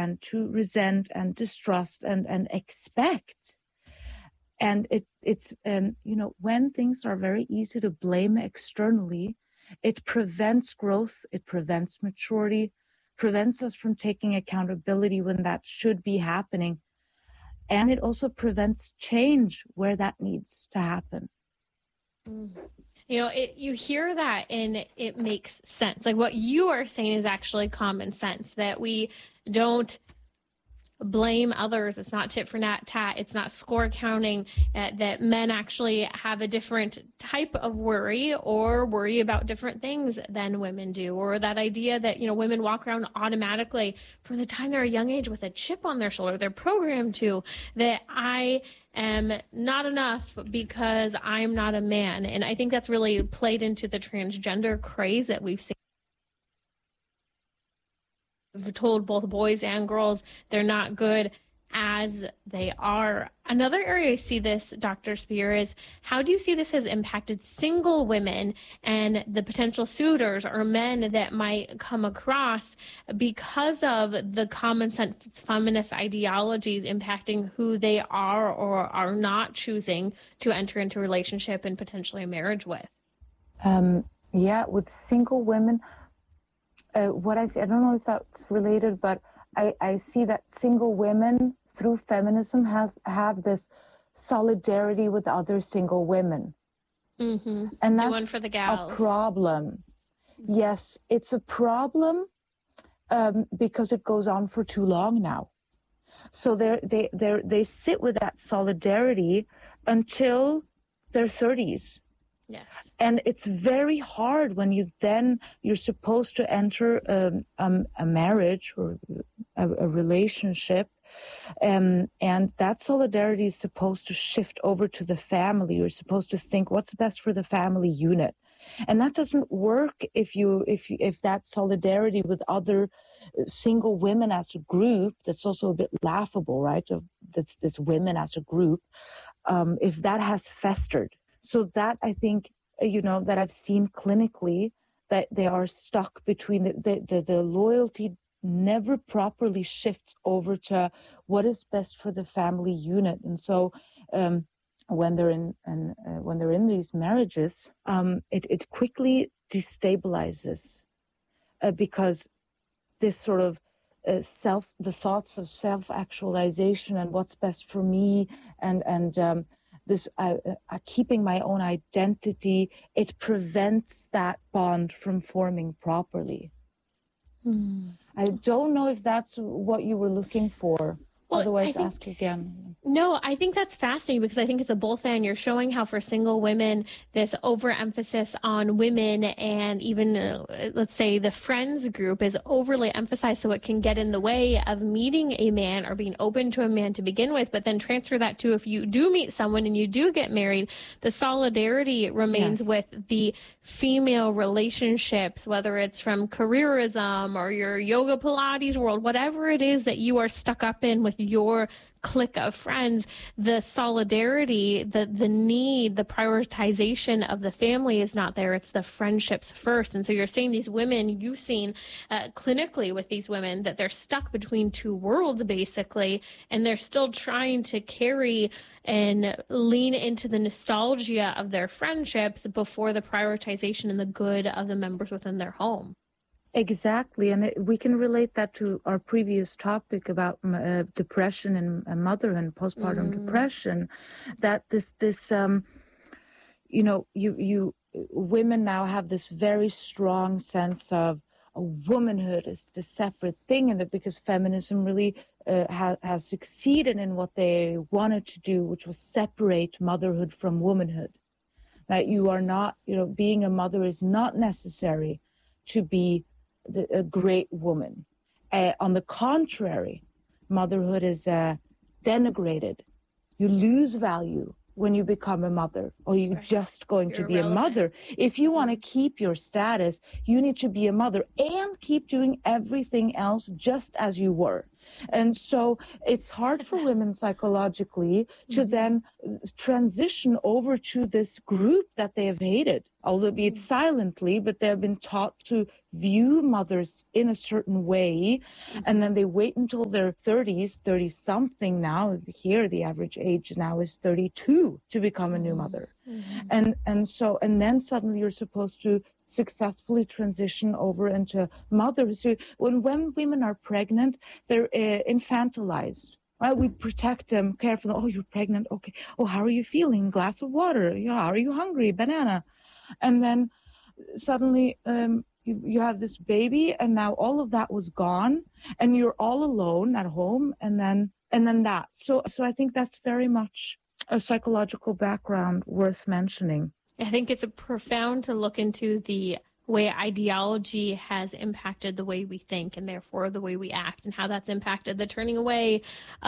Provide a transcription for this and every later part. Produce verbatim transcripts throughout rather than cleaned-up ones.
and to resent and distrust and, and expect. And it it's, um, you know, when things are very easy to blame externally, it prevents growth, it prevents maturity, prevents us from taking accountability when that should be happening. And it also prevents change where that needs to happen. Mm. You know, it, you hear that and it makes sense. Like what you are saying is actually common sense, that we don't blame others. It's not tit for tat. It's not score counting, uh, that men actually have a different type of worry or worry about different things than women do. Or that idea that, you know, women walk around automatically from the time they're a young age with a chip on their shoulder. They're programmed to that I am not enough because I'm not a man. And I think that's really played into the transgender craze that we've seen. We've told both boys and girls they're not good as they are. Another area I see this, Doctor Spear, is how do you see this has impacted single women and the potential suitors or men that might come across because of the common sense feminist ideologies impacting who they are or are not choosing to enter into a relationship and potentially a marriage with? Um, yeah, with single women, Uh, what I see, I don't know if that's related, but I, I see that single women through feminism has have this solidarity with other single women. Mm-hmm. And Do that's one for the gals. a problem. Yes, it's a problem um, because it goes on for too long now. So they're, they they they sit with that solidarity until their thirties. Yes. And it's very hard when you then, you're supposed to enter um, um, a marriage or a, a relationship. Um, and that solidarity is supposed to shift over to the family. You're supposed to think what's best for the family unit. And that doesn't work if you, if you, if that solidarity with other single women as a group, that's also a bit laughable, right? That's this women as a group. Um, if that has festered. So that I think, you know, that I've seen clinically that they are stuck between the, the, the, the loyalty never properly shifts over to what is best for the family unit. And so um, when they're in and uh, when they're in these marriages, um, it, it quickly destabilizes uh, because this sort of uh, self, the thoughts of self-actualization and what's best for me and, and, um, this uh, uh, keeping my own identity, it prevents that bond from forming properly. Mm. I don't know if that's what you were looking for. Well, Otherwise, think, ask again. No, I think that's fascinating because I think it's a both and. You're showing how for single women, this overemphasis on women and even, uh, let's say, the friends group is overly emphasized so it can get in the way of meeting a man or being open to a man to begin with, but then transfer that to if you do meet someone and you do get married, the solidarity remains yes. with the female relationships, whether it's from careerism or your yoga Pilates world, whatever it is that you are stuck up in with your clique of friends, the solidarity, the the need, the prioritization of the family is not there. It's the friendships first. And so you're saying these women, you've seen uh, clinically with these women that they're stuck between two worlds basically, and they're still trying to carry and lean into the nostalgia of their friendships before the prioritization and the good of the members within their home. Exactly. And it, we can relate that to our previous topic about uh, depression and uh, mother and postpartum mm. depression, that this, this, um, you know, you, you, women now have this very strong sense of a womanhood is the separate thing. And that because feminism really uh, ha- has succeeded in what they wanted to do, which was separate motherhood from womanhood. That you are not, you know, being a mother is not necessary to be The, a great woman. Uh, on the contrary, motherhood is uh, denigrated. You lose value when you become a mother, or you're right. just going you're to be irrelevant. a mother. If you mm-hmm. want to keep your status, you need to be a mother and keep doing everything else just as you were. And so it's hard for women psychologically to mm-hmm. then transition over to this group that they have hated, albeit mm-hmm. silently, but they have been taught to view mothers in a certain way. Mm-hmm. And then they wait until their thirties, thirty-something now. Here, the average age now is thirty-two to become a new mother. Mm-hmm. And, and so, and then suddenly you're supposed to successfully transition over into motherhood. So when, when women are pregnant, they're uh, infantilized. Right? We protect them carefully. Oh, you're pregnant. Okay. Oh, how are you feeling? Glass of water. Yeah. Are you hungry? Banana. And then suddenly um, you, you have this baby, and now all of that was gone, and you're all alone at home. And then and then that. So so I think that's very much a psychological background worth mentioning. I think it's a profound to look into the way ideology has impacted the way we think and therefore the way we act, and how that's impacted the turning away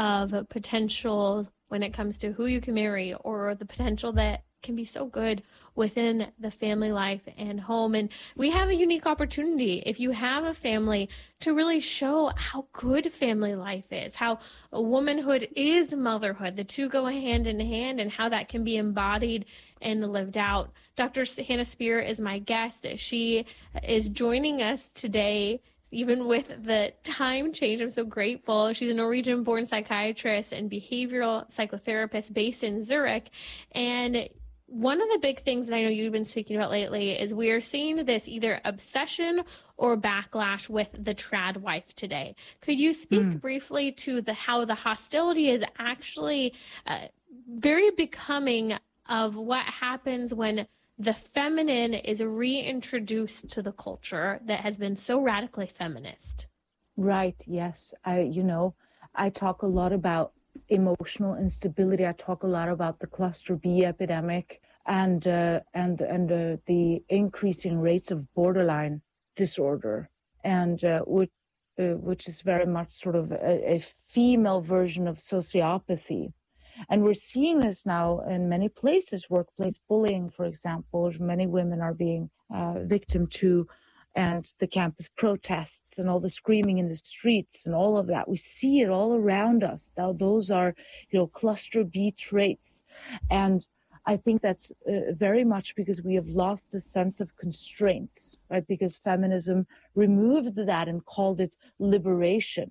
of potential when it comes to who you can marry, or the potential that can be so good within the family life and home. And we have a unique opportunity, if you have a family, to really show how good family life is, how womanhood is motherhood. The two go hand in hand, and how that can be embodied and lived out. Doctor Hannah Spear is my guest. She is joining us today, even with the time change. I'm so grateful. She's a Norwegian-born psychiatrist and behavioral psychotherapist based in Zurich. And one of the big things that I know you've been speaking about lately is we are seeing this either obsession or backlash with the trad wife today. Could you speak mm. briefly to the how the hostility is actually uh, very becoming of what happens when the feminine is reintroduced to the culture that has been so radically feminist? Right. Yes. I, you know, I talk a lot about emotional instability. I talk a lot about the cluster B epidemic and uh, and and uh, the increasing rates of borderline disorder, and uh, which uh, which is very much sort of a, a female version of sociopathy. And we're seeing this now in many places, workplace bullying, for example. Many women are being uh, victim to, and the campus protests and all the screaming in the streets and all of that. We see it all around us. Now, those are, you know, cluster B traits. And I think that's uh, very much because we have lost the sense of constraints, right? Because feminism removed that and called it liberation.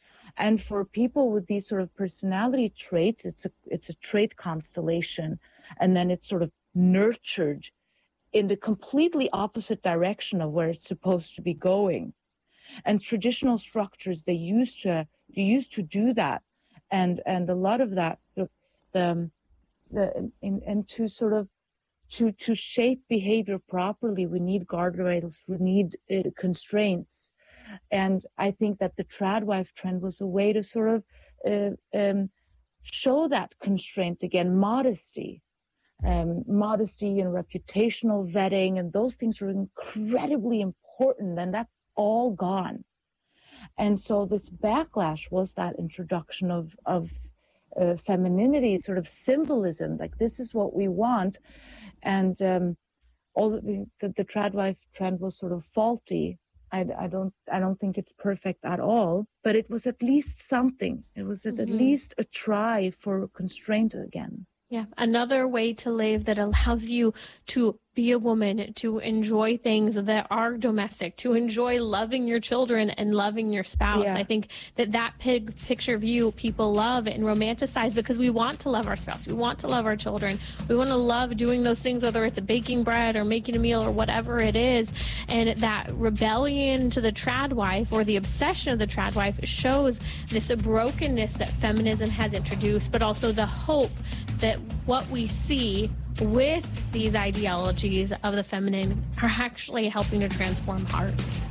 And for people with these sort of personality traits, it's a it's a trait constellation, and then it's sort of nurtured in the completely opposite direction of where it's supposed to be going. And traditional structures, they used to they used to do that, and and a lot of that, the the in, and to sort of to to shape behavior properly, we need guardrails, we need uh, constraints. And I think that the trad wife trend was a way to sort of uh, um, show that constraint again, modesty, um, modesty and reputational vetting, and those things are incredibly important, and that's all gone. And so this backlash was that introduction of, of uh, femininity, sort of symbolism, like this is what we want. And um, all the, the, the trad wife trend was sort of faulty. I, I don't I don't think it's perfect at all, but it was at least something. It was at, mm-hmm. at least a try for constraint again. Yeah, another way to live that allows you to be a woman, to enjoy things that are domestic, to enjoy loving your children and loving your spouse. Yeah. I think that that big picture view people love and romanticize because we want to love our spouse. We want to love our children. We want to love doing those things, whether it's a baking bread or making a meal or whatever it is. And that rebellion to the trad wife, or the obsession of the trad wife, shows this brokenness that feminism has introduced, but also the hope that what we see with these ideologies of the feminine are actually helping to transform hearts.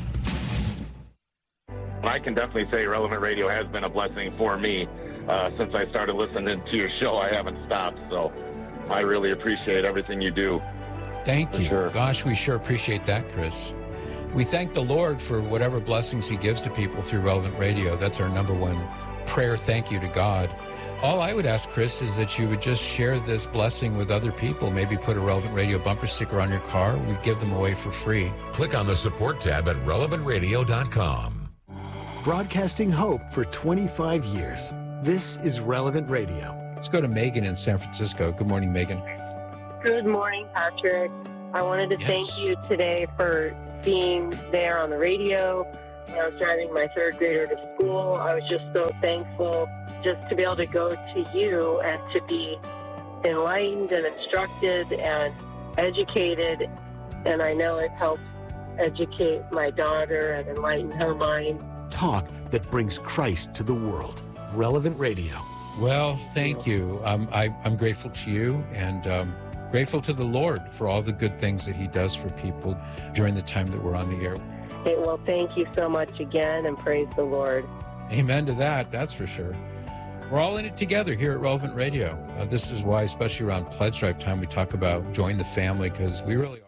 I can definitely say Relevant Radio has been a blessing for me. Uh, since I started listening to your show, I haven't stopped, so I really appreciate everything you do. Thank you. Sure. Gosh, we sure appreciate that, Chris. We thank the Lord for whatever blessings he gives to people through Relevant Radio. That's our number one prayer thank you to God. All I would ask, Chris, is that you would just share this blessing with other people. Maybe put a Relevant Radio bumper sticker on your car. We give them away for free. Click on the support tab at relevant radio dot com. broadcasting hope for twenty-five years. This is Relevant Radio. Let's go to Megan in San Francisco. Good morning, Megan. Good morning, Patrick. I wanted to Yes. thank you today for being there on the radio. I was driving my third grader to school. I was just so thankful just to be able to go to you and to be enlightened and instructed and educated. And I know it helps educate my daughter and enlighten her mind. Talk that brings Christ to the world. Relevant Radio. Well, thank you. Um, I, I'm grateful to you and um, grateful to the Lord for all the good things that he does for people during the time that we're on the air. Hey, well, thank you so much again, and praise the Lord. Amen to that, that's for sure. We're all in it together here at Relevant Radio. Uh, this is why, especially around Pledge Drive time, we talk about join the family, because we really are.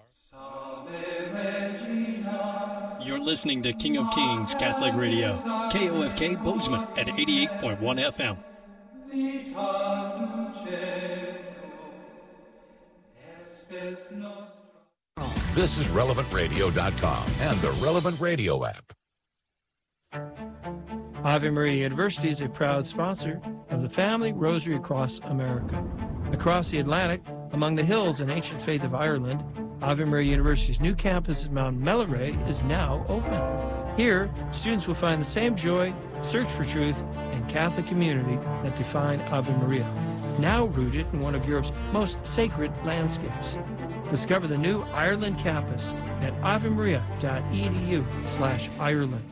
You're listening to King of Kings Catholic Radio, K O F K Bozeman at eighty-eight point one F M. This is relevant radio dot com and the Relevant Radio app. Ave Maria University is a proud sponsor of the Family Rosary Across America. Across the Atlantic, among the hills and ancient faith of Ireland, Ave Maria University's new campus at Mount Melleray is now open. Here, students will find the same joy, search for truth, and Catholic community that define Ave Maria, now rooted in one of Europe's most sacred landscapes. Discover the new Ireland campus at avemaria.edu slash Ireland.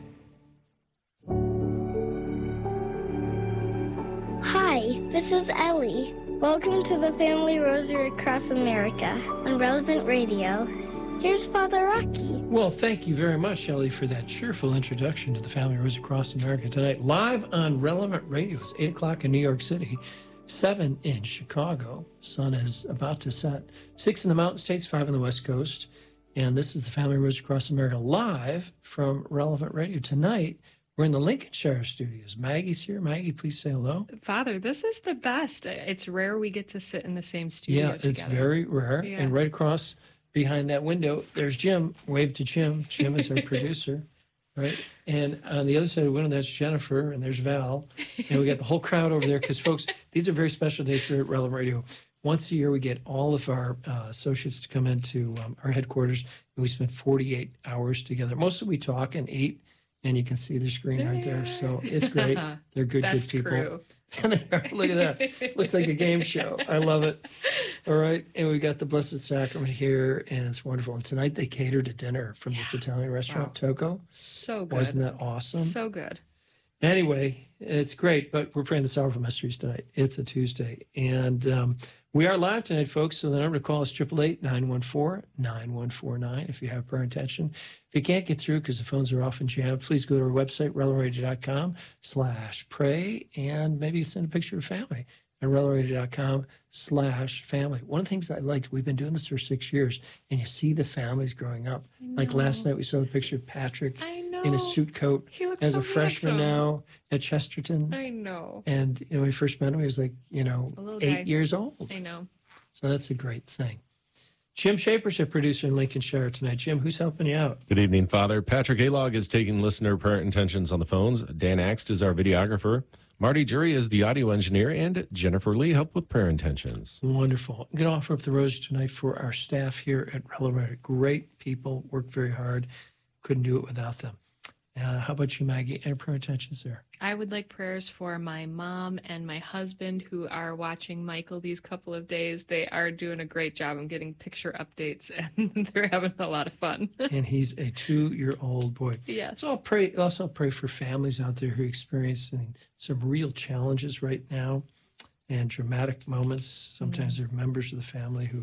Hi, this is Ellie. Welcome to the Family Rosary Across America on Relevant Radio. Here's Father Rocky. Well, thank you very much, Ellie, for that cheerful introduction to the Family Rosary Across America tonight. Live on Relevant Radio. It's eight o'clock in New York City, seven in Chicago. Sun is about to set. six in the Mountain States, five on the West Coast. And this is the Family Rosary Across America live from Relevant Radio. Tonight, we're in the Lincolnshire studios. Maggie's here. Maggie, please say hello. Father, this is the best. It's rare we get to sit in the same studio Yeah, together. it's very rare. Yeah. And right across behind that window, there's Jim. Wave to Jim. Jim is our producer, right? And on the other side of the window, that's Jennifer, and there's Val. And we got the whole crowd over there because, folks, these are very special days here at Relevant Radio. Once a year, we get all of our uh, associates to come into um, our headquarters, and we spend forty-eight hours together. Mostly we talk and eat. And you can see the screen right there. So it's great. They're good, Best good people. crew. And they are. Look at that. Looks like a game show. I love it. All right. And we got the Blessed Sacrament here, and it's wonderful. And tonight they catered a dinner from this Italian restaurant, Wow. Toco. So good. Wasn't that awesome? So good. Anyway, it's great, but we're praying the Sorrowful Mysteries tonight. It's a Tuesday. And um, we are live tonight, folks. So the number to call is eight eight eight, nine one four, nine one four nine if you have prayer intention. If you can't get through because the phones are often jammed, please go to our website, relevant radio dot com slash pray, and maybe send a picture of family at relevant radio dot com slash family. One of the things I liked, we've been doing this for six years, and you see the families growing up. Like last night, we saw the picture of Patrick I know. in a suit coat He looks as so a freshman handsome. now at Chesterton. I know. And, you know, when we first met him, he was like, you know, A little eight guy. years old. I know. So that's a great thing. Jim Shaper's our producer in Lincolnshire tonight. Jim, who's helping you out? Good evening, Father. Patrick Alog is taking listener prayer intentions on the phones. Dan Axt is our videographer. Marty Jury is the audio engineer, and Jennifer Lee helped with prayer intentions. Wonderful. I'm going to offer up the rosary tonight for our staff here at Relevant. Great people, work very hard. Couldn't do it without them. Uh, how about you, Maggie? Any prayer intentions there? I would like prayers for my mom and my husband who are watching Michael these couple of days. They are doing a great job. I'm getting picture updates, and they're having a lot of fun. And he's a two-year-old boy. Yes. So I'll pray. Also pray for families out there who are experiencing some real challenges right now, and dramatic moments. Sometimes Mm-hmm. they're members of the family who,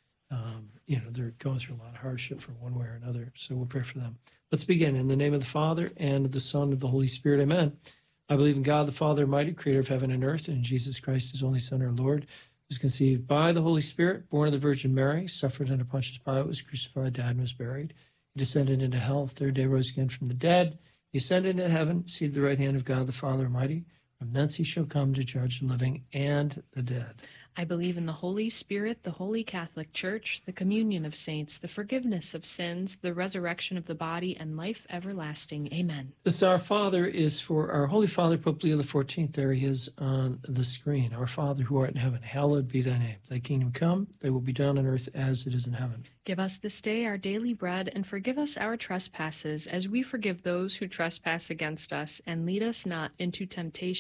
um, you know, they're going through a lot of hardship for one way or another. So we'll pray for them. Let's begin in the name of the Father and of the Son and of the Holy Spirit. Amen. I believe in God, the Father Almighty, creator of heaven and earth, and in Jesus Christ, his only Son, our Lord, who was conceived by the Holy Spirit, born of the Virgin Mary, suffered under Pontius Pilate, was crucified, died, and was buried. He descended into hell, third day rose again from the dead. He ascended into heaven, seated at the right hand of God, the Father Almighty. From thence he shall come to judge the living and the dead. I believe in the Holy Spirit, the Holy Catholic Church, the communion of saints, the forgiveness of sins, the resurrection of the body, and life everlasting. Amen. This Our Father is for our Holy Father, Pope Leo the fourteenth. There he is on the screen. Our Father who art in heaven, hallowed be thy name. Thy kingdom come, thy will be done on earth as it is in heaven. Give us this day our daily bread, and forgive us our trespasses, as we forgive those who trespass against us. And lead us not into temptation,